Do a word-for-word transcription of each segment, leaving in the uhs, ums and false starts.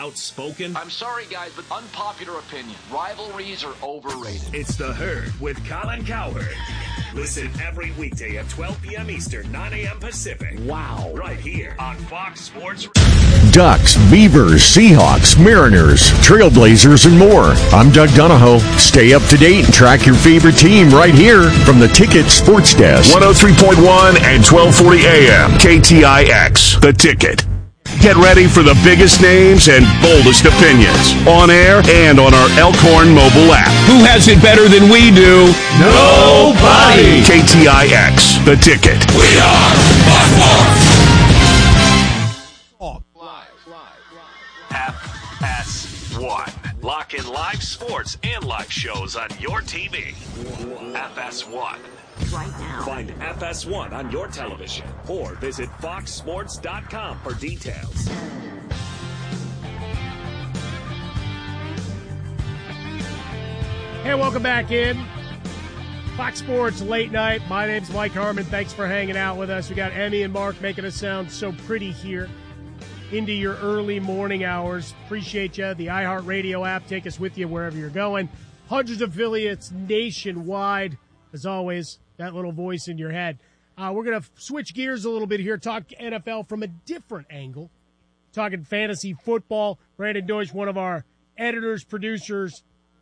outspoken? I'm sorry, guys, but unpopular opinion. Rivalries are overrated. It's The Herd with Colin Cowherd. Listen every weekday at twelve p.m. Eastern, nine a.m. Pacific. Wow. Right here on Fox Sports. Ducks, Beavers, Seahawks, Mariners, Trailblazers, and more. I'm Doug Donahoe. Stay up to date and track your favorite team right here from the Ticket Sports Desk. one oh three point one and twelve forty A M. K T I X. The Ticket. Get ready for the biggest names and boldest opinions on air and on our Elkhorn mobile app. Who has it better than we do? Nobody. K T I X, The Ticket. We are Fox F S one. Lock in live sports and live shows on your T V. F S one. Right now. Find F S one on your television or visit fox sports dot com for details. Hey, welcome back in. Fox Sports Late Night. My name's Mike Harmon. Thanks for hanging out with us. We got Emmy and Mark making us sound so pretty here into your early morning hours. Appreciate you. The iHeartRadio app. Take us with you wherever you're going. Hundreds of affiliates nationwide. As always, that little voice in your head. Uh, we're going to switch gears a little bit here, talk N F L from a different angle. Talking fantasy football. Brandon Deutsch, one of our editors, producers,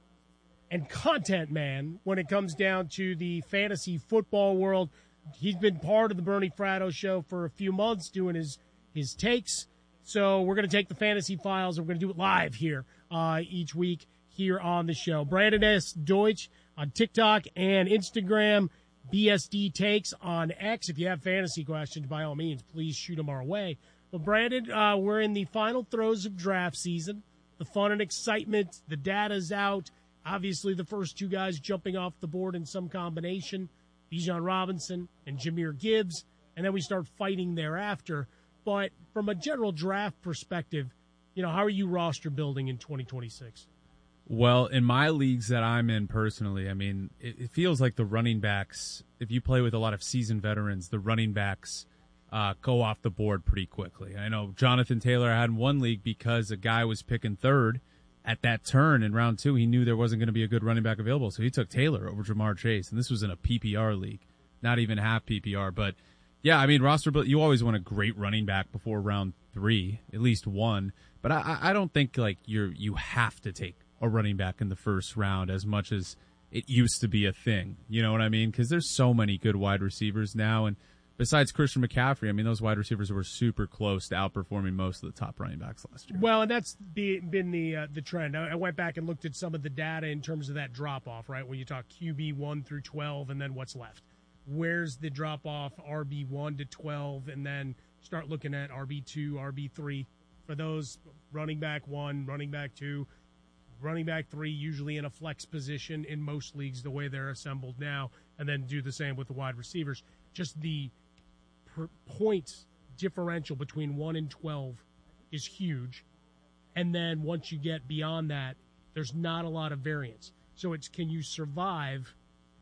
and content man when it comes down to the fantasy football world. He's been part of the Bernie Fratto show for a few months doing his, his takes. So we're going to take the fantasy files and we're going to do it live here uh, each week here on the show. Brandon S. Deutsch on TikTok and Instagram, B S D Takes on X. If you have fantasy questions, by all means, please shoot them our way. But, Brandon, uh, we're in the final throes of draft season. The fun and excitement, the data's out. Obviously, the first two guys jumping off the board in some combination, Bijan Robinson and Jahmyr Gibbs, and then we start fighting thereafter. But from a general draft perspective, you know, how are you roster building in twenty twenty-six? Well, in my leagues that I'm in personally, I mean, it, it feels like the running backs, if you play with a lot of seasoned veterans, the running backs uh, go off the board pretty quickly. I know Jonathan Taylor I had in one league because a guy was picking third at that turn in round two. He knew there wasn't going to be a good running back available, so he took Taylor over Jamar Chase, and this was in a P P R league, not even half P P R. But, yeah, I mean, roster build, you always want a great running back before round three, at least one. But I, I don't think, like, you're you have to take a running back in the first round as much as it used to be a thing. You know what I mean? Because there's so many good wide receivers now, and besides Christian McCaffrey, I mean, those wide receivers were super close to outperforming most of the top running backs last year. Well, and that's be, been the uh, the trend. I, I went back and looked at some of the data in terms of that drop-off, right, when you talk Q B one through twelve and then what's left. Where's the drop-off R B one to twelve, and then start looking at R B two, R B three for those running back one, running back two, running back three, usually in a flex position in most leagues the way they're assembled now, and then do the same with the wide receivers. Just the per points differential between one and twelve is huge. And then once you get beyond that, there's not a lot of variance. So it's, can you survive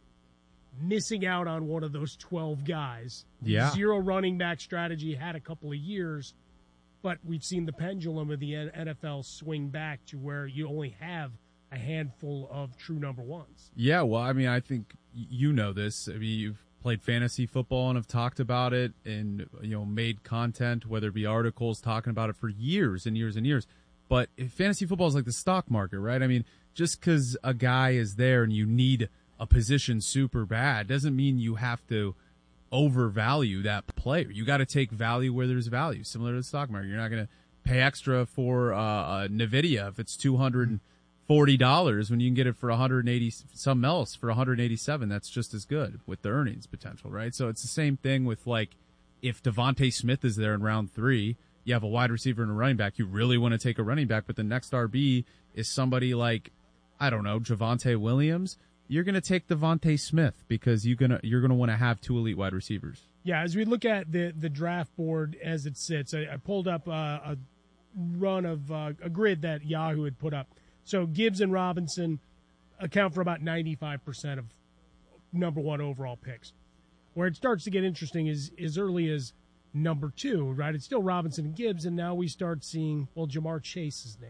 missing out on one of those twelve guys? Yeah. Zero running back strategy had a couple of years, but we've seen the pendulum of the N F L swing back to where you only have a handful of true number ones. Yeah, well, I mean, I think you know this. I mean, you've played fantasy football and have talked about it and, you know, made content, whether it be articles talking about it for years and years and years. But if fantasy football is like the stock market, right? I mean, just because a guy is there and you need a position super bad doesn't mean you have to overvalue that player. You got to take value where there's value, similar to the stock market. You're not going to pay extra for uh, uh, NVIDIA if it's two hundred forty dollars when you can get it for one hundred eighty, something else for one hundred eighty-seven. That's just as good with the earnings potential, right? So it's the same thing with, like, if Devontae Smith is there in round three, you have a wide receiver and a running back. You really want to take a running back, but the next R B is somebody like, I don't know, Javonte Williams. You're going to take Devontae Smith because you're going to you're going to want to have two elite wide receivers. Yeah, as we look at the the draft board as it sits, I, I pulled up uh, a run of uh, a grid that Yahoo had put up. So Gibbs and Robinson account for about ninety-five percent of number one overall picks. Where it starts to get interesting is as early as number two, right? It's still Robinson and Gibbs, and now we start seeing, well, Jamar Chase's name.